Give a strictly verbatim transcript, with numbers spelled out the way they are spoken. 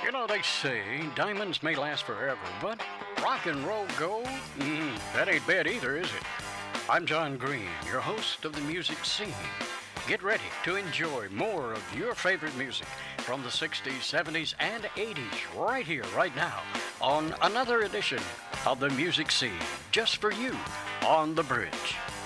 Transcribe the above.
You know, they say diamonds may last forever, but rock and roll gold? Mm, that ain't bad either, is it? I'm John Green, your host of the music scene. Get ready to enjoy more of your favorite music from the sixties, seventies, and eighties right here, right now, on another edition of the music scene, just for you on The Bridge.